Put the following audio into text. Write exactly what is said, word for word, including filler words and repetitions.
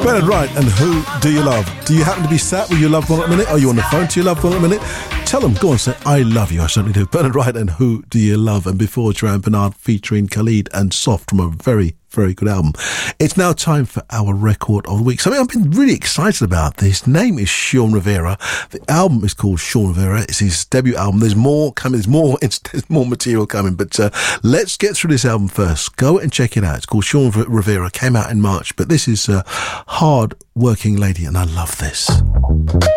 Bernard Wright and Who Do You Love? Do you happen to be sat with your loved one at the minute? Are you on the phone to your loved one at the minute? Tell them, go on, say, I love you. I certainly do. Bernard Wright and Who Do You Love? And before, Joanne Bernard featuring Khalid and Soft from a very, very good album. It's now time for our record of the week. Something I've been really excited about. His name is Sean Rivera. The album is called Sean Rivera. It's his debut album. There's more coming. There's more. It's, there's more material coming. But uh, let's get through this album first. Go and check it out. It's called Sean Rivera. Came out in March. But this is a hard working lady, and I love this.